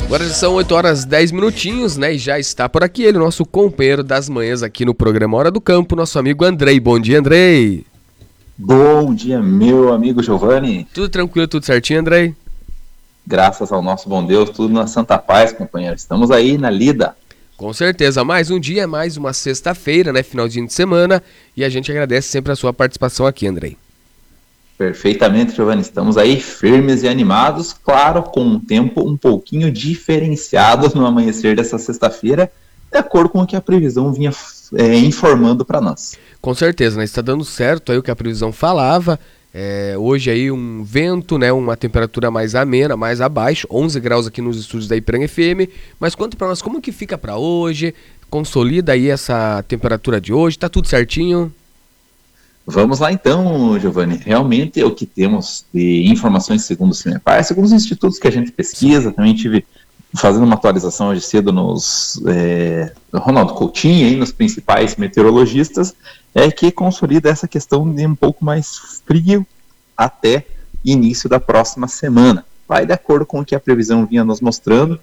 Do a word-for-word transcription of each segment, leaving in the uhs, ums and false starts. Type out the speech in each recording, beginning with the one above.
Agora já são oito horas e dez minutinhos, né? E já está por aqui ele, nosso companheiro das manhãs aqui no programa Hora do Campo, nosso amigo Andrei. Bom dia, Andrei. Bom dia, meu amigo Giovanni. Tudo tranquilo, tudo certinho, Andrei? Graças ao nosso bom Deus, tudo na santa paz, companheiro. Estamos aí na lida. Com certeza, mais um dia, mais uma sexta-feira, né? Finalzinho de semana. E a gente agradece sempre a sua participação aqui, Andrei. Perfeitamente, Giovanni. Estamos aí firmes e animados, claro, com um tempo um pouquinho diferenciado no amanhecer dessa sexta-feira, de acordo com o que a previsão vinha é, informando para nós. Com certeza, né? Está dando certo aí o que a previsão falava. É, hoje aí um vento, né? Uma temperatura mais amena, mais abaixo, onze graus aqui nos estúdios da Ipiranga F M. Mas conta para nós como que fica para hoje, consolida aí essa temperatura de hoje, tá tudo certinho? Vamos lá então, Giovanni. Realmente é o que temos de informações segundo o CIMEPAR, segundo os institutos que a gente pesquisa. Também tive fazendo uma atualização hoje cedo nos é, Ronaldo Coutinho, aí, nos principais meteorologistas, é que consolida essa questão de um pouco mais frio até início da próxima semana. Vai de acordo com o que a previsão vinha nos mostrando.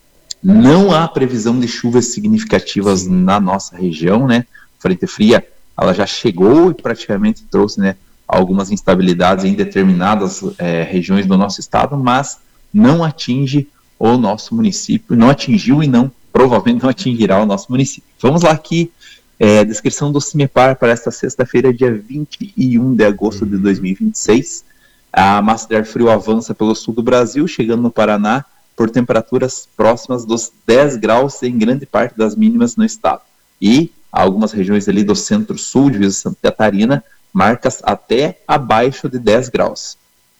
Não há previsão de chuvas significativas na nossa região, né? Frente fria, ela já chegou e praticamente trouxe, né, algumas instabilidades em determinadas é, regiões do nosso estado, mas não atinge o nosso município, não atingiu e não, provavelmente não atingirá o nosso município. Vamos lá aqui, é, descrição do CIMEPAR para esta sexta-feira, dia vinte e um de agosto de dois mil e vinte e seis. A massa de ar frio avança pelo sul do Brasil, chegando no Paraná por temperaturas próximas dos dez graus em grande parte das mínimas no estado. E algumas regiões ali do centro-sul de Santa Catarina, marcas até abaixo de dez graus.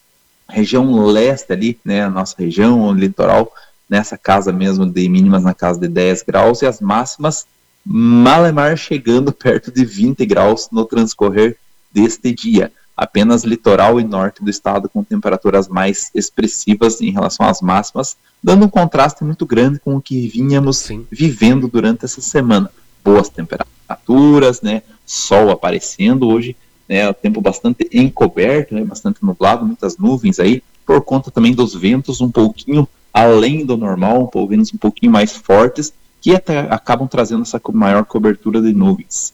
Região leste ali, né, a nossa região, o litoral, nessa casa mesmo de mínimas na casa de dez graus, e as máximas, malemar chegando perto de vinte graus no transcorrer deste dia. Apenas litoral e norte do estado com temperaturas mais expressivas em relação às máximas, dando um contraste muito grande com o que vínhamos Sim. vivendo durante essa semana. Boas temperaturas, né, sol aparecendo hoje, né, o tempo bastante encoberto, né, bastante nublado, muitas nuvens aí, por conta também dos ventos um pouquinho além do normal, um ventos um pouquinho mais fortes, que até acabam trazendo essa maior cobertura de nuvens.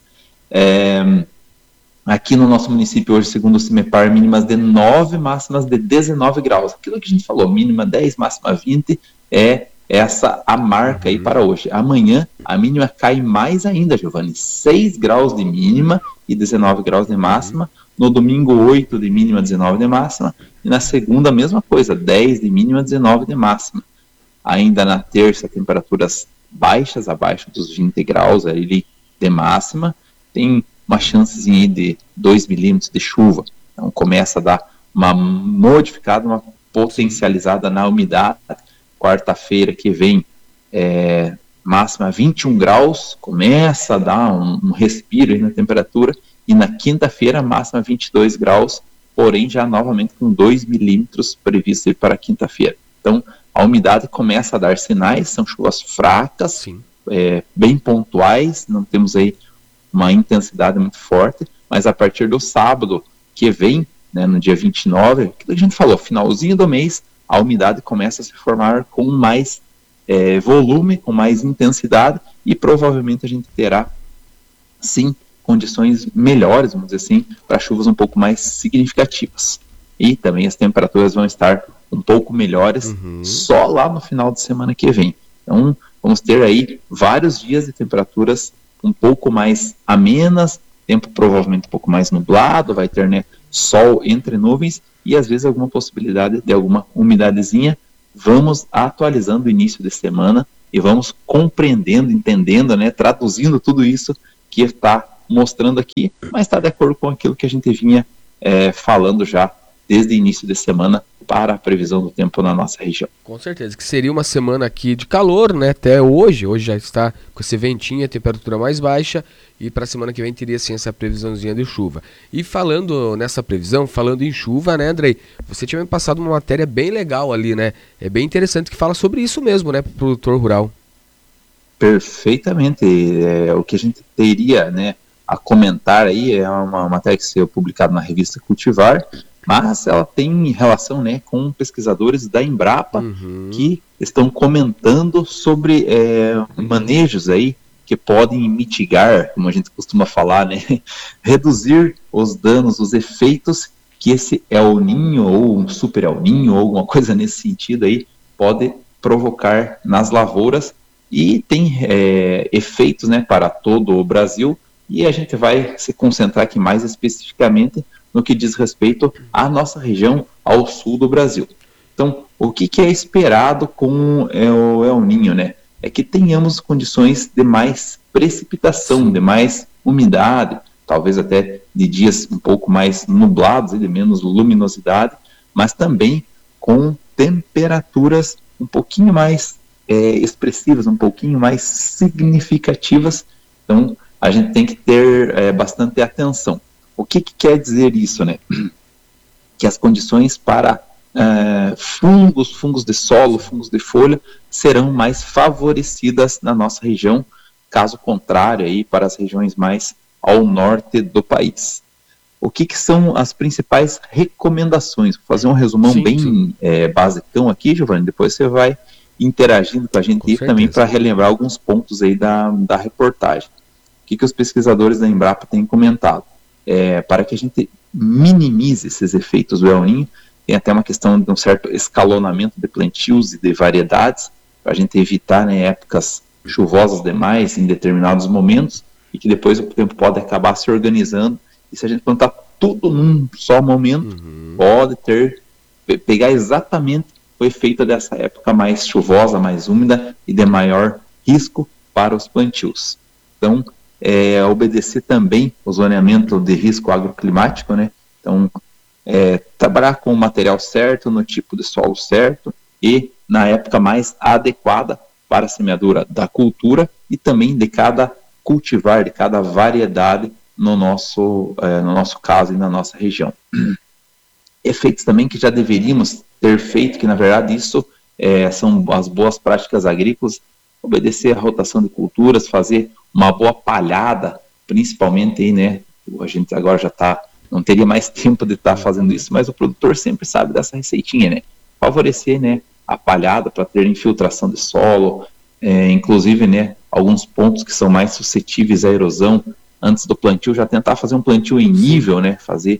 É, aqui no nosso município hoje, segundo o CIMEPAR, mínimas de nove, máximas de dezenove graus. Aquilo que a gente falou, mínima dez, máxima vinte, é essa a marca aí para hoje. Amanhã a mínima cai mais ainda, Giovanni, seis graus de mínima e dezenove graus de máxima. No domingo, oito de mínima, dezenove de máxima. E na segunda, a mesma coisa, dez de mínima, dezenove de máxima. Ainda na terça, temperaturas baixas, abaixo dos vinte graus ali de máxima. Tem uma chancezinha aí de dois milímetros de chuva. Então começa a dar uma modificada, uma potencializada na umidade. Quarta-feira que vem, é, máxima vinte e um graus, começa a dar um, um respiro aí na temperatura, e na quinta-feira, máxima vinte e dois graus, porém já novamente com dois milímetros previsto para quinta-feira. Então, a umidade começa a dar sinais, são chuvas fracas, é, bem pontuais, não temos aí uma intensidade muito forte, mas a partir do sábado que vem, né, no dia vinte e nove, aquilo que a gente falou, finalzinho do mês, a umidade começa a se formar com mais é, volume, com mais intensidade, e provavelmente a gente terá, sim, condições melhores, vamos dizer assim, para chuvas um pouco mais significativas. E também as temperaturas vão estar um pouco melhores uhum. só lá no final de semana que vem. Então, vamos ter aí vários dias de temperaturas um pouco mais amenas, tempo provavelmente um pouco mais nublado, vai ter, né, sol entre nuvens, e às vezes alguma possibilidade de alguma umidadezinha. Vamos atualizando o início de semana e vamos compreendendo, entendendo, né, traduzindo tudo isso que está mostrando aqui, mas está de acordo com aquilo que a gente vinha é, falando já desde o início de semana para a previsão do tempo na nossa região. Com certeza, que seria uma semana aqui de calor, né, até hoje, hoje já está com esse ventinho, a temperatura mais baixa, e para a semana que vem teria sim essa previsãozinha de chuva. E falando nessa previsão, falando em chuva, né, Andrei, você tinha me passado uma matéria bem legal ali, né, é bem interessante, que fala sobre isso mesmo, né, para o produtor rural. Perfeitamente, é, o que a gente teria, né, a comentar aí é uma matéria que saiu publicada na revista Cultivar, mas ela tem relação, né, com pesquisadores da Embrapa, uhum. que estão comentando sobre é, manejos aí que podem mitigar, como a gente costuma falar, né, reduzir os danos, os efeitos que esse El Niño ou um Super El Niño ou alguma coisa nesse sentido aí pode provocar nas lavouras, e tem é, efeitos, né, para todo o Brasil, e a gente vai se concentrar aqui mais especificamente no que diz respeito à nossa região, ao sul do Brasil. Então, o que, que é esperado com o El Niño, né? É que tenhamos condições de mais precipitação, de mais umidade, talvez até de dias um pouco mais nublados e de menos luminosidade, mas também com temperaturas um pouquinho mais é, expressivas, um pouquinho mais significativas. Então, a gente tem que ter é, bastante atenção. O que, que quer dizer isso, né? Que as condições para Uh, fungos, fungos de solo, fungos de folha, serão mais favorecidas na nossa região, caso contrário, aí, para as regiões mais ao norte do país. O que, que são as principais recomendações? Vou fazer um resumão sim, bem sim. É, basicão aqui, Giovanni, depois você vai interagindo com a gente com e também para relembrar alguns pontos aí da, da reportagem. O que, que os pesquisadores da Embrapa têm comentado? É, para que a gente minimize esses efeitos do El Niño, tem até uma questão de um certo escalonamento de plantios e de variedades, para a gente evitar, né, épocas chuvosas demais em determinados momentos, e que depois o tempo pode acabar se organizando, e se a gente plantar tudo num só momento, uhum. pode ter, pegar exatamente o efeito dessa época mais chuvosa, mais úmida e de maior risco para os plantios. Então, é, obedecer também o zoneamento de risco agroclimático, né? Então, É, trabalhar com o material certo, no tipo de solo certo e na época mais adequada para a semeadura da cultura e também de cada cultivar, de cada variedade no nosso, é, no nosso caso e na nossa região. Efeitos também que já deveríamos ter feito, que na verdade isso é, são as boas práticas agrícolas, obedecer a rotação de culturas, fazer uma boa palhada, principalmente aí, né, a gente agora já está não teria mais tempo de estar tá fazendo isso, mas o produtor sempre sabe dessa receitinha, né? Favorecer, né, a palhada para ter infiltração de solo, é, inclusive, né, alguns pontos que são mais suscetíveis à erosão, antes do plantio, já tentar fazer um plantio em nível, né, fazer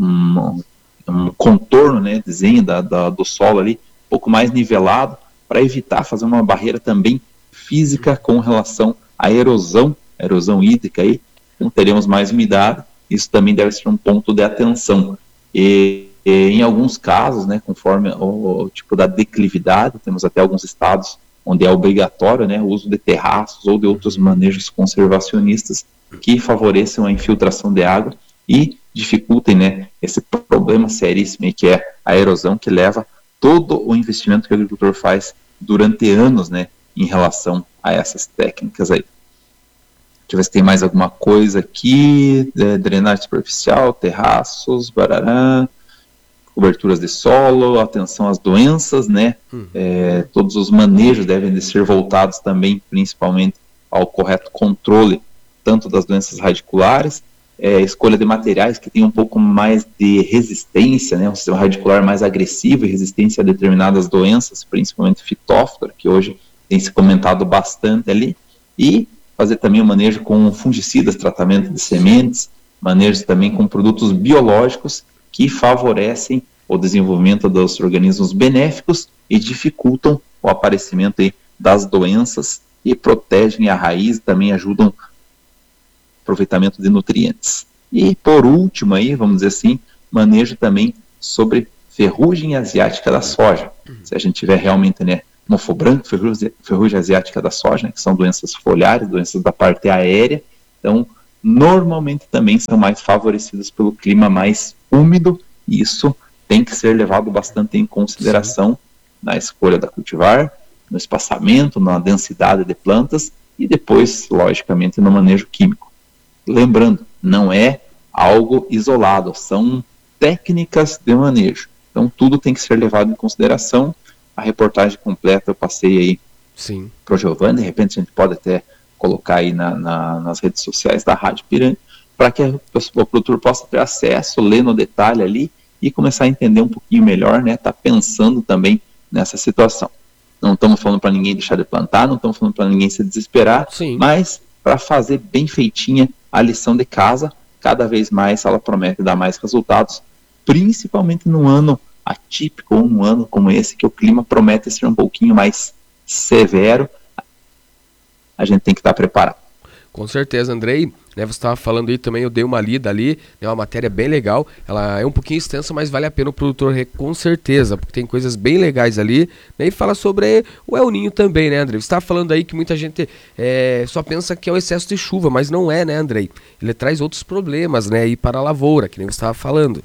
um, um contorno, né, desenho da, da, do solo ali, um pouco mais nivelado, para evitar fazer uma barreira também física com relação à erosão, a erosão hídrica aí, então teremos mais umidade. Isso também deve ser um ponto de atenção. E, e em alguns casos, né, conforme o, o tipo da declividade, temos até alguns estados onde é obrigatório, né, o uso de terraços ou de outros manejos conservacionistas que favoreçam a infiltração de água e dificultem, né, esse problema seríssimo que é a erosão, que leva todo o investimento que o agricultor faz durante anos, né, em relação a essas técnicas aí. Deixa eu ver se tem mais alguma coisa aqui. É, drenagem superficial, terraços, barará, coberturas de solo, atenção às doenças, né? Hum. É, todos os manejos devem de ser voltados também, principalmente, ao correto controle, tanto das doenças radiculares, é, escolha de materiais que tenham um pouco mais de resistência, né? Um sistema radicular mais agressivo e resistência a determinadas doenças, principalmente fitóftora, que hoje tem se comentado bastante ali, e fazer também o manejo com fungicidas, tratamento de sementes, manejo também com produtos biológicos que favorecem o desenvolvimento dos organismos benéficos e dificultam o aparecimento aí das doenças e protegem a raiz e também ajudam no aproveitamento de nutrientes. E por último aí, vamos dizer assim, manejo também sobre ferrugem asiática da soja. Se a gente tiver realmente, né, mofo branco, ferrugem, ferrugem asiática da soja, né, que são doenças foliares, doenças da parte aérea, então normalmente também são mais favorecidas pelo clima mais úmido, e isso tem que ser levado bastante em consideração. Sim. Na escolha da cultivar, no espaçamento, na densidade de plantas e depois, logicamente, no manejo químico. Lembrando, não é algo isolado, são técnicas de manejo, então tudo tem que ser levado em consideração. A reportagem completa eu passei aí para o Giovanni, de repente a gente pode até colocar aí na, na, nas redes sociais da Rádio Piranga, para que o, o produtor possa ter acesso, ler no detalhe ali e começar a entender um pouquinho melhor, né, tá pensando também nessa situação. não estamos falando para ninguém deixar de plantar, não estamos falando para ninguém se desesperar, Sim. mas para fazer bem feitinha a lição de casa, cada vez mais ela promete dar mais resultados, principalmente num ano atípico, ou um ano como esse, que o clima promete ser um pouquinho mais severo. A gente tem que estar preparado. Com certeza, Andrei, né, você estava falando aí também, eu dei uma lida ali, é uma matéria bem legal, ela é um pouquinho extensa, mas vale a pena o produtor ler com certeza, porque tem coisas bem legais ali, né, e fala sobre o El Niño também, né, Andrei? Você estava falando aí que muita gente é, só pensa que é o excesso de chuva, mas não é, né, Andrei? Ele traz outros problemas, né, aí para a lavoura, que nem você estava falando.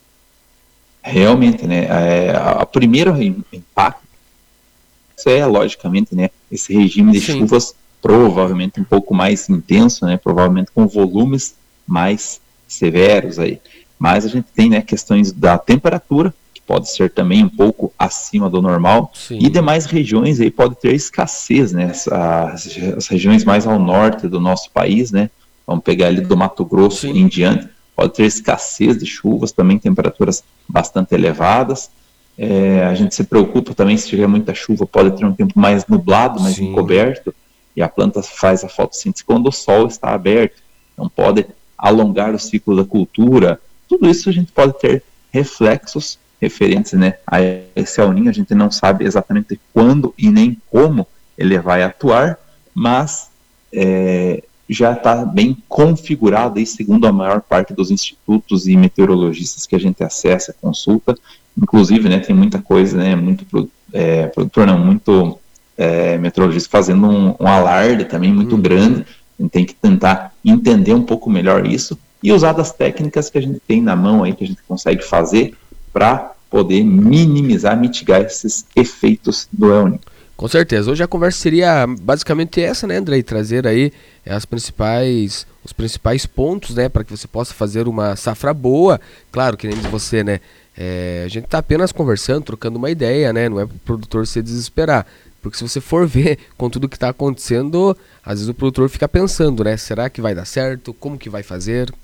Realmente, né, é, a primeiro impacto é, logicamente, né, esse regime de Sim. chuvas provavelmente um pouco mais intenso, né, provavelmente com volumes mais severos aí. Mas a gente tem, né, questões da temperatura, que pode ser também um pouco acima do normal, Sim. e demais regiões aí pode ter escassez, né, as, as regiões mais ao norte do nosso país, né, vamos pegar ali do Mato Grosso Sim. em diante, pode ter escassez de chuvas, também temperaturas bastante elevadas. É, a gente se preocupa também, se tiver muita chuva, pode ter um tempo mais nublado, mais Sim. encoberto, e a planta faz a fotossíntese quando o sol está aberto, não pode alongar o ciclo da cultura. Tudo isso a gente pode ter reflexos referentes, né, a esse El Niño. A gente não sabe exatamente quando e nem como ele vai atuar, mas é, já está bem configurado, aí, segundo a maior parte dos institutos e meteorologistas que a gente acessa, consulta. Inclusive, né, tem muita coisa, né, muito é, produtor, não, muito é, meteorologista fazendo um, um alarde também muito Uhum. grande. A gente tem que tentar entender um pouco melhor isso e usar das técnicas que a gente tem na mão aí, que a gente consegue fazer para poder minimizar, mitigar esses efeitos do El Niño. Com certeza. Hoje a conversa seria basicamente essa, né, Andrei? Trazer aí as principais, os principais pontos, né, para que você possa fazer uma safra boa. Claro, que nem diz você, né, é, a gente está apenas conversando, trocando uma ideia, né, não é para o produtor se desesperar. Porque se você for ver com tudo que está acontecendo, às vezes o produtor fica pensando, né, será que vai dar certo? Como que vai fazer?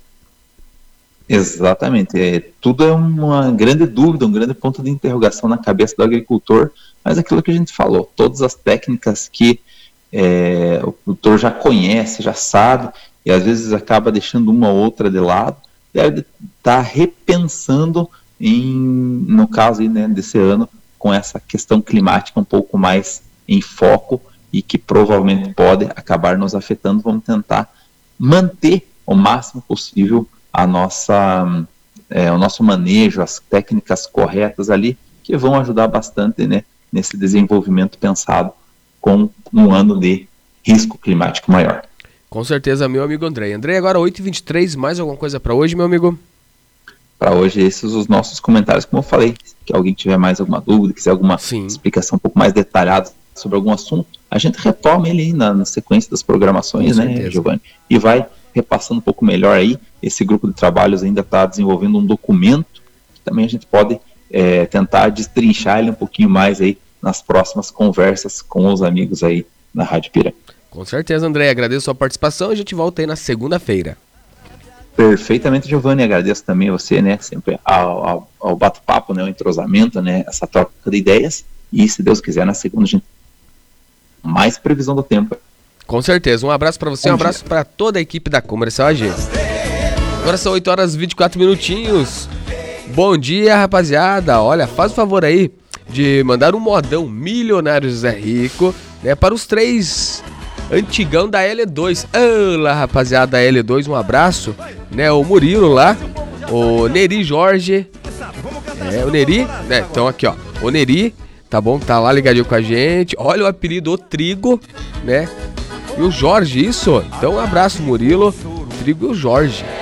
Exatamente, é, tudo é uma grande dúvida, um grande ponto de interrogação na cabeça do agricultor, mas aquilo que a gente falou, todas as técnicas que é, o produtor já conhece, já sabe, e às vezes acaba deixando uma ou outra de lado, deve estar repensando, em, no caso aí, né, desse ano, com essa questão climática um pouco mais em foco e que provavelmente pode acabar nos afetando. Vamos tentar manter o máximo possível a nossa, é, o nosso manejo, as técnicas corretas ali, que vão ajudar bastante, né, nesse desenvolvimento pensado com um ano de risco climático maior. Com certeza, meu amigo Andrei. Andrei, agora oito e vinte e três, mais alguma coisa para hoje, meu amigo? Para hoje, esses os nossos comentários, como eu falei. Se alguém tiver mais alguma dúvida, quiser alguma Sim. explicação um pouco mais detalhada sobre algum assunto, a gente retoma ele aí na, na sequência das programações, Com né, certeza. Giovanni? E vai repassando um pouco melhor aí. Esse grupo de trabalhos ainda está desenvolvendo um documento que também a gente pode é, tentar destrinchar ele um pouquinho mais aí nas próximas conversas com os amigos aí na Rádio Piranga. Com certeza, André. Agradeço a sua participação e a gente volta aí na segunda-feira. Perfeitamente, Giovanni. Agradeço também a você, né, sempre ao, ao, ao bate-papo, né, o entrosamento, né, essa troca de ideias. E, se Deus quiser, na segunda a gente mais previsão do tempo. Com certeza. Um abraço para você, um abraço para toda a equipe da Comercial A G. Agora são oito horas e vinte e quatro minutinhos. Bom dia, rapaziada. Olha, faz o favor aí de mandar um modão Milionário José Rico, né, para os três antigão da L dois. Olá, rapaziada da L dois, um abraço, né, o Murilo lá, o Neri Jorge, é, o Neri, né, então aqui ó, o Neri, tá bom, tá lá ligadinho com a gente, olha o apelido, o Trigo, né, e o Jorge, isso, então um abraço, Murilo, Trigo e o Jorge.